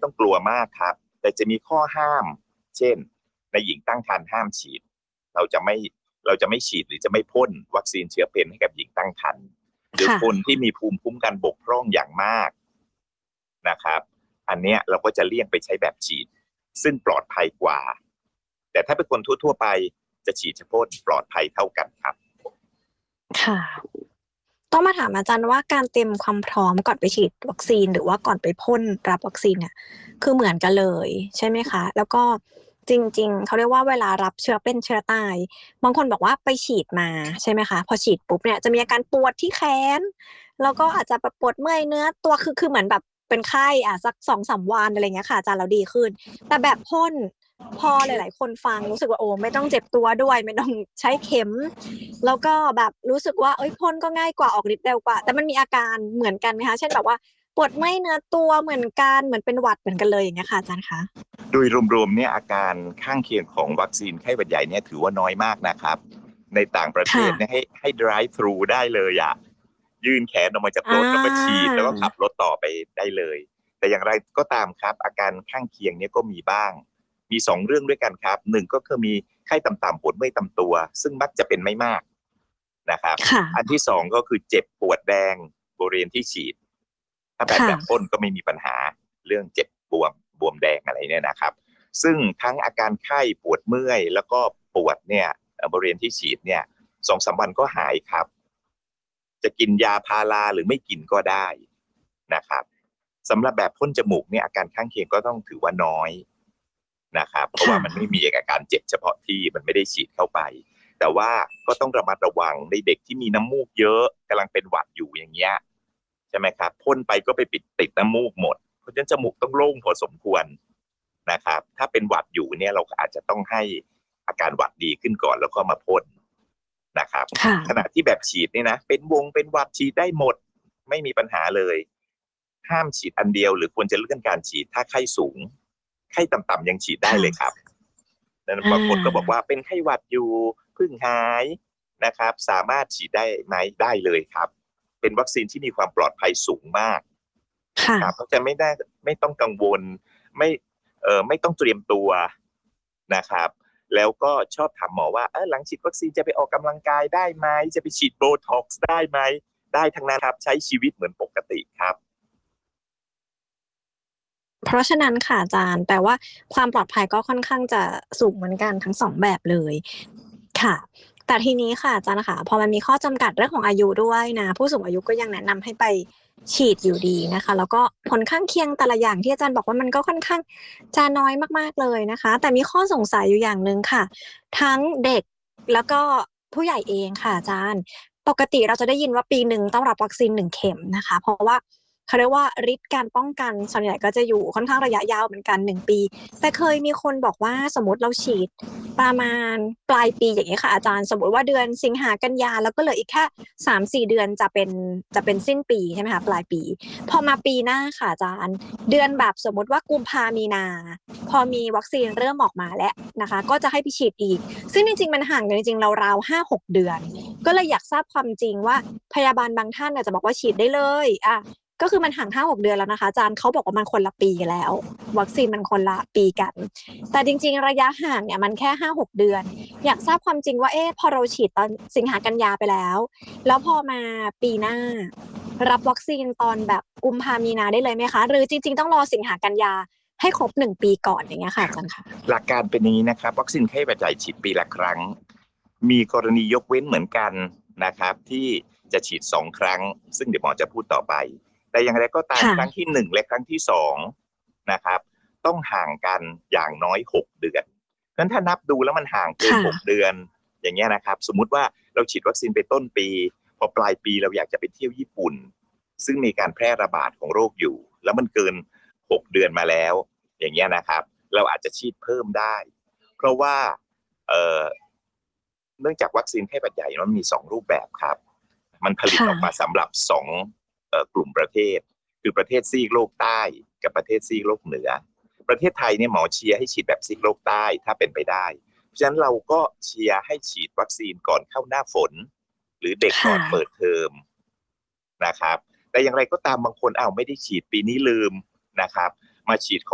ต้องกลัวมากครับแต่จะมีข้อห้ามเช่นในหญิงตั้งครรภ์ห้ามฉีดเราจะไม่เราจะไม่ฉีดหรือจะไม่พ่นวัคซีนเชื้อเพนให้กับหญิงตั้งครรภ์หรือคนที่มีภูมิคุ้มกันบกพร่องอย่างมากนะครับอันเนี้ยเราก็จะเลี่ยงไปใช้แบบฉีดซึ่งปลอดภัยกว่าแต่ถ้าเป็นคนทั่วๆไปจะฉีดเฉพาะปลอดภัยเท่ากันครับค่ะต้องมาถามอาจารย์ว่าการเตรียมความพร้อมก่อนไปฉีดวัคซีนหรือว่าก่อนไปพ่นรับวัคซีนเนี่ยคือเหมือนกันเลยใช่ไหมคะแล้วก็จริงๆเขาเรียกว่าเวลารับเชื้อเป็นเชื้อตายบางคนบอกว่าไปฉีดมาใช่ไหมคะพอฉีดปุ๊บเนี่ยจะมีอาการปวดที่แขนแล้วก็อาจจะแบบปวดเมื่อยเนื้อตัวคือเหมือนแบบเป็นไข้สัก2-3วันอะไรเงี้ยค่ะอาจารย์แล้วดีขึ้นแต่แบบพ่นพอหลายๆคนฟังรู้สึกว่าโอ้ไม่ต้องเจ็บตัวด้วยไม่ต้องใช้เข็มแล้วก็แบบรู้สึกว่าเอ้ยพ่นก็ง่ายกว่าออกฤทธิ์เร็วกว่าแต่มันมีอาการเหมือนกันไหมคะเช่นแบบว่าปวดเมื่อยเนื้อตัวเหมือนกันเหมือนเป็นหวัดเหมือนกันเลยอย่างเงี้ยค่ะอาจารย์คะโดยรวมๆเนี่ยอาการข้างเคียงของวัคซีนไข้หวัดใหญ่เนี่ยถือว่าน้อยมากนะครับในต่างประเทค่ะศเนี่ยให้ drive thru ได้เลยยื่นแขนออกมาจากอารถแล้วก็ฉีดแล้วก็ขับรถต่อไปได้เลยแต่อย่างไรก็ตามครับอาการข้างเคียงเนี่ยก็มีบ้างมี2เรื่องด้วยกันครับ1ก็คือมีไข้ต่ำๆปวดเมื่อยตามตัวซึ่งมักจะเป็นไม่มากนะครับค่ะอันที่2ก็คือเจ็บปวดแดงบริเวณที่ฉีดถ้าแบบพ่นก็ไม่มีปัญหาเรื่องเจ็บบวมแดงอะไรเนี่ยนะครับซึ่งทั้งอาการไข้ปวดเมื่อยแล้วก็ปวดเนี่ยบริเวณที่ฉีดเนี่ย2-3 วันก็หายครับจะกินยาพาราหรือไม่กินก็ได้นะครับสำหรับแบบพ่นจมูกเนี่ยอาการข้างเคียงก็ต้องถือว่าน้อยนะครับเพราะว่าค่ะมันไม่มีอาการเจ็บเฉพาะที่มันไม่ได้ฉีดเข้าไปแต่ว่าก็ต้องระมัดระวังในเด็กที่มีน้ำมูกเยอะกำลังเป็นหวัดอยู่อย่างเงี้ยใช่ไหมครับพ่นไปก็ไปติดน้ำมูกหมดเพราะฉะนั้นจมูกต้องโล่งพอสมควรนะครับถ้าเป็นหวัดอยู่เนี่ยเราอาจจะต้องให้อาการหวัดดีขึ้นก่อนแล้วก็มาพ่นนะครับค่ะขณะที่แบบฉีดนี่นะเป็นหวัดฉีดได้หมดไม่มีปัญหาเลยห้ามฉีดอันเดียวหรือควรจะเลื่อนการฉีดถ้าไข้สูงไข้ต่ำๆยังฉีดได้เลยครับนั้นอาบางคนก็บอกว่าเป็นไข้หวัดอยู่เพิ่งหายนะครับสามารถฉีดได้ไหมได้เลยครับเป็นวัคซีนที่มีความปลอดภัยสูงมากค่ะครับเพราะฉะนั้นไม่ต้องกังวลไม่ไม่ต้องเตรียมตัวนะครับแล้วก็ชอบถามหมอว่าหลังฉีดวัคซีนจะไปออกกำลังกายได้ไหมจะไปฉีดโบท็อกซ์ได้ไหมได้ทั้งนั้นครับใช้ชีวิตเหมือนปกติครับเพราะฉะนั้นค่ะอาจารย์แปลว่าความปลอดภัยก็ค่อนข้างจะสูงเหมือนกันทั้ง2แบบเลยค่ะแต่ทีนี้ค่ะอาจารย์ค่ะพอมันมีข้อจำกัดเรื่องของอายุด้วยนะผู้สูงอายุก็ยังแนะนำให้ไปฉีดอยู่ดีนะคะแล้วก็ผลข้างเคียงแต่ละอย่างที่อาจารย์บอกว่ามันก็ค่อนข้างจะน้อยมากๆเลยนะคะแต่มีข้อสงสัยอยู่อย่างหนึ่งค่ะทั้งเด็กแล้วก็ผู้ใหญ่เองค่ะอาจารย์ปกติเราจะได้ยินว่าปีหนึ่งต้องรับวัคซีน1เข็มนะคะเพราะว่า เขาเรียกว่าฤทธิ์การป้องกันส่วนใหญ่ก็จะอยู่ค่อนข้างระยะยาวเหมือนกัน1 ปีแต่เคยมีคนบอกว่าสมมติเราฉีดประมาณปลายปีอย่างนี้ค่ะอาจารย์สมมติว่าเดือนสิงหากันยาแล้วก็เหลืออีกแค่3-4 เดือนจะเป็นสิ้นปีใช่ไหมคะปลายปีพอมาปีหน้าค่ะอาจารย์เดือนแบบสมมติว่ากุมภามีนาพอมีวัคซีนเริ่มออกมาแล้วนะคะก็จะให้ไปฉีดอีกซึ่งจริงๆมันห่างกันจริงๆราวๆ5-6 เดือนก็เลยอยากทราบความจริงว่าพยาบาลบางท่านจะบอกว่าฉีดได้เลยก็คือมันห่าง5-6 เดือนแล้วนะคะอาจารย์เขาบอกว่ามันคนละปีกันแล้ววัคซีนมันคนละปีกันแต่จริงๆระยะห่างเนี่ยมันแค่5-6 เดือนอยากทราบความจริงว่าพอเราฉีดตอนสิงหากันยาไปแล้วพอมาปีหน้ารับวัคซีนตอนแบบกุมภามีนาได้เลยไหมคะหรือจริงๆต้องรอสิงหากันยาให้ครบ1 ปีก่อนอย่างเงี้ยค่ะอาจารย์ค่ะหลักการเป็นอย่างนี้นะครับวัคซีนไข้หวัดใหญ่ฉีดปีละครั้งมีกรณียกเว้นเหมือนกันนะครับที่จะฉีด2 ครั้งซึ่งเดี๋ยวหมอจะพูดต่อไปแต่อย่างไรก็ตามครั้งที่1และครั้งที่2นะครับต้องห่างกันอย่างน้อย6 เดือนงั้นถ้านับดูแล้วมันห่างเกิน6 เดือนอย่างเงี้ยนะครับสมมุติว่าเราฉีดวัคซีนไปต้นปีพอปลายปีเราอยากจะไปเที่ยวญี่ปุ่นซึ่งมีการแพร่ระบาดของโรคอยู่แล้วมันเกิน6 เดือนมาแล้วอย่างเงี้ยนะครับเราอาจจะฉีดเพิ่มได้เพราะว่าเเนื่องจากวัคซีนไข้หวัดใหญ่มันมี2 รูปแบบครับมันผลิตออกมาสำหรับ2กลุ่มประเทศคือประเทศซีกโลกใต้กับประเทศซีกโลกเหนือประเทศไทยเนี่ยหมอเชียร์ให้ฉีดแบบซีกโลกใต้ถ้าเป็นไปได้เพราะฉะนั้นเราก็เชียร์ให้ฉีดวัคซีนก่อนเข้าหน้าฝนหรือเด็กก่อนเปิดเทอมนะครับแต่อย่างไรก็ตามบางคนไม่ได้ฉีดปีนี้ลืมนะครับมาฉีด